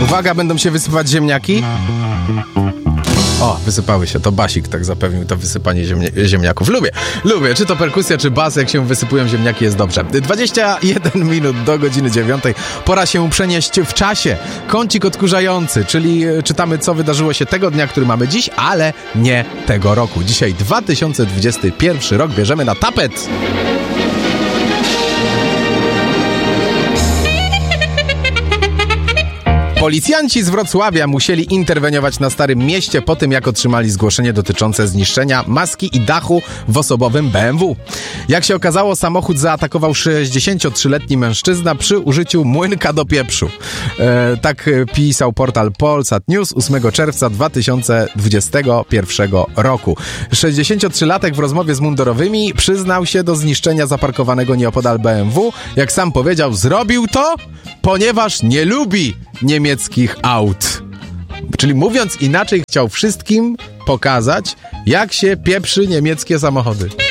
Uwaga, będą się wysypać ziemniaki. O, wysypały się, to Basik tak zapewnił to wysypanie ziemniaków. Lubię, czy to perkusja, czy bas, jak się wysypują ziemniaki, jest dobrze. 21 minut do godziny 9. Pora się przenieść w czasie. Kącik odkurzający, czyli czytamy, co wydarzyło się tego dnia, który mamy dziś, ale nie tego roku. Dzisiaj 2021 rok, bierzemy na tapet. Policjanci z Wrocławia musieli interweniować na Starym Mieście po tym, jak otrzymali zgłoszenie dotyczące zniszczenia maski i dachu w osobowym BMW. Jak się okazało, samochód zaatakował 63-letni mężczyzna przy użyciu młynka do pieprzu. Tak pisał portal Polsat News 8 czerwca 2021 roku. 63-latek w rozmowie z mundurowymi przyznał się do zniszczenia zaparkowanego nieopodal BMW. Jak sam powiedział, zrobił to, ponieważ nie lubi niemieckich aut. Czyli mówiąc inaczej, chciał wszystkim pokazać, jak się pieprzy niemieckie samochody.